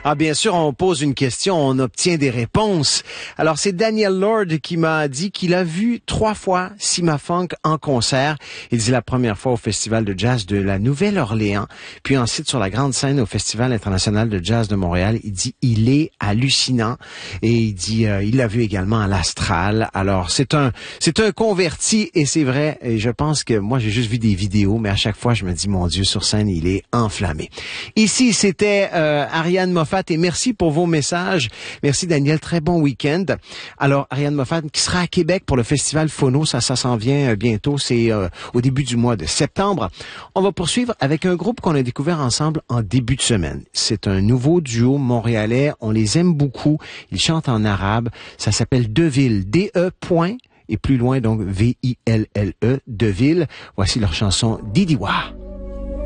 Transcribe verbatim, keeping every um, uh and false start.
Ah, bien sûr, on pose une question, on obtient des réponses. Alors, c'est Daniel Lord qui m'a dit qu'il a vu trois fois Sima Funk en concert. Il dit la première fois au Festival de jazz de la Nouvelle-Orléans, puis ensuite sur la grande scène au Festival international de jazz de Montréal. Il dit il est hallucinant et il dit euh, il l'a vu également à l'Astral. Alors, c'est un c'est un converti et c'est vrai. Et je pense que moi, j'ai juste vu des vidéos, mais à chaque fois, je me dis, mon Dieu, sur scène, il est enflammé. Ici, c'était euh, Ariane Moffat et merci pour vos messages. Merci Daniel, très bon week-end. Alors Ariane Moffat qui sera à Québec pour le festival Phono, ça ça s'en vient euh, bientôt, c'est euh, au début du mois de septembre. On va poursuivre avec un groupe qu'on a découvert ensemble en début de semaine. C'est un nouveau duo montréalais, on les aime beaucoup, ils chantent en arabe, ça s'appelle Deville, D E point et plus loin donc V I L L E, Deville. Voici leur chanson Didiwa.